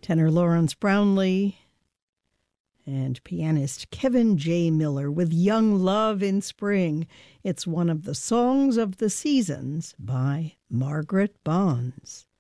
Tenor Lawrence Brownlee and pianist Kevin J. Miller with Young Love in Spring. It's one of the songs of the seasons by Margaret Bonds.